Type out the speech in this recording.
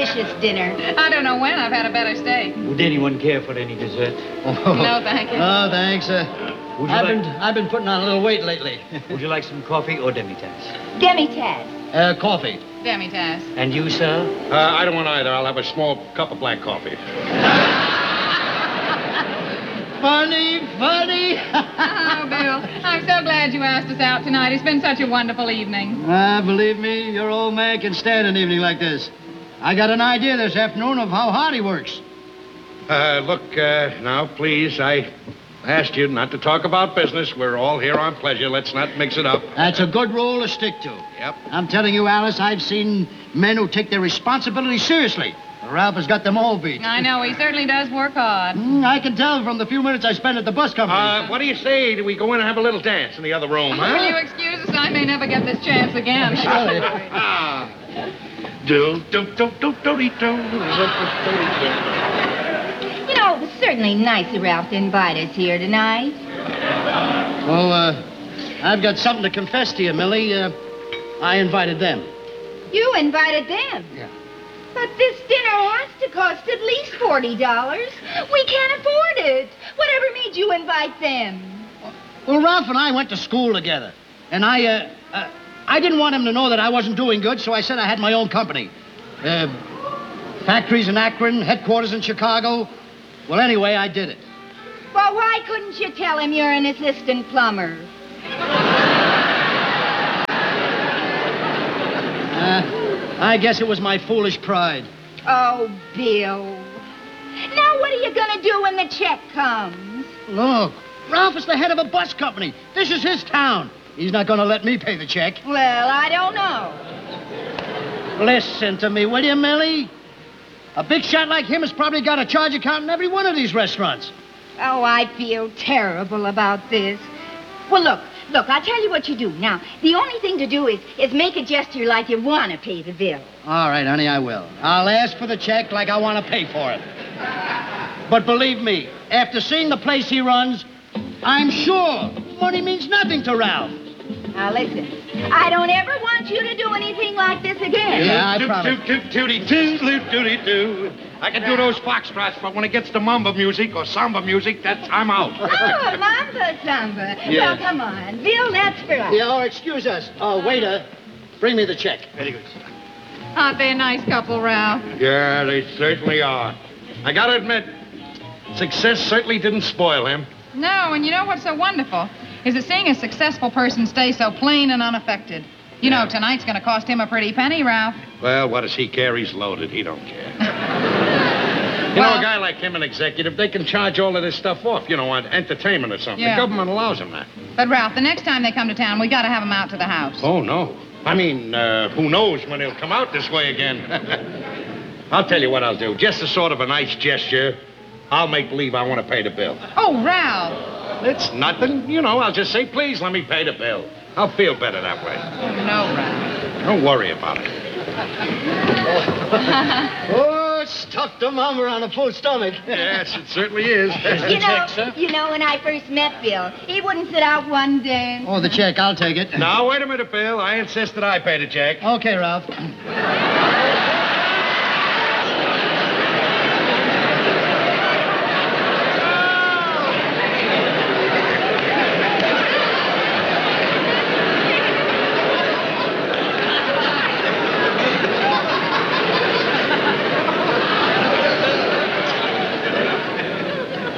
delicious dinner. I don't know when I've had a better steak. Would anyone care for any dessert? No, thank you. Oh, thanks. I've been putting on a little weight lately. Would you like some coffee or demi-tasse? Demi-tasse. Coffee. Demi-tasse. And you, sir? I don't want either. I'll have a small cup of black coffee. Funny. Oh, Bill, I'm so glad you asked us out tonight. It's been such a wonderful evening. Believe me, your old man can stand an evening like this. I got an idea this afternoon of how hard he works. Look, now, please, I asked you not to talk about business. We're all here on pleasure. Let's not mix it up. That's a good rule to stick to. Yep. I'm telling you, Alice, I've seen men who take their responsibility seriously. Ralph has got them all beat. I know, he certainly does work hard. I can tell from the few minutes I spent at the bus company. What do you say? Do we go in and have a little dance in the other room, huh? Will you excuse us? I may never get this chance again. You know, it was certainly nice of Ralph to invite us here tonight. Well, I've got something to confess to you, Millie. I invited them. You invited them. Yeah. But this dinner wants to cost at least $40. We can't afford it. Whatever made you invite them? Well, Ralph and I went to school together. And I didn't want him to know that I wasn't doing good, so I said I had my own company. Factories in Akron, headquarters in Chicago. Well, anyway, I did it. Well, why couldn't you tell him you're an assistant plumber? I guess it was my foolish pride. Oh, Bill. Now what are you going to do when the check comes? Look, Ralph is the head of a bus company. This is his town. He's not going to let me pay the check. Well, I don't know. Listen to me, will you, Millie? A big shot like him has probably got a charge account in every one of these restaurants. Oh, I feel terrible about this. Well, look, I'll tell you what you do. Now, the only thing to do is make a gesture like you want to pay the bill. All right, honey, I will. I'll ask for the check like I want to pay for it. But believe me, after seeing the place he runs, I'm sure money means nothing to Ralph. Now, listen, I don't ever want you to do anything like this again. Yeah, I promise. I can do those foxtrots, but when it gets to mambo music or samba music, I'm out. Oh, Mamba Samba. Yeah. Well, come on. Bill, that's for us. Yeah, oh, excuse us. Oh, waiter, bring me the check. Very good. Aren't they a nice couple, Ralph? Yeah, they certainly are. I gotta admit, success certainly didn't spoil him. No, and you know what's so wonderful? Is that seeing a successful person stay so plain and unaffected. You know, tonight's going to cost him a pretty penny, Ralph. Well, what does he care? He's loaded. He don't care. You know, a guy like him, an executive, they can charge all of this stuff off, on entertainment or something. Yeah. The government allows them that. But, Ralph, the next time they come to town, we got to have them out to the house. Oh, no. I mean, who knows when he'll come out this way again. I'll tell you what I'll do. Just as sort of a nice gesture, I'll make believe I want to pay the bill. Oh, Ralph. It's nothing. I'll just say, please, let me pay the bill. I'll feel better that way. Oh, no, Ralph. Don't worry about it. Oh, it's tough to mummer on a full stomach. Yes, it certainly is. You know, when I first met Bill, he wouldn't sit out one day. Oh, the check, I'll take it. Now, wait a minute, Bill. I insist that I pay the check. Okay, Ralph.